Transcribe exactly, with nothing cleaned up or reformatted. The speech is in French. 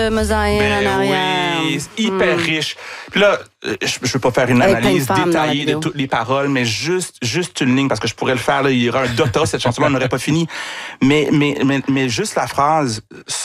mosaïque Ben en arrière. oui, hyper Hmm. riche. Puis là, euh, je ne veux pas faire une Avec analyse plein de femmes dans la détaillée de vidéo. toutes les paroles, mais juste, juste une ligne, parce que je pourrais le faire, là, il y aura un doctorat, cette chanson-là, on n'aurait pas fini. Mais, mais, mais, mais juste la phrase,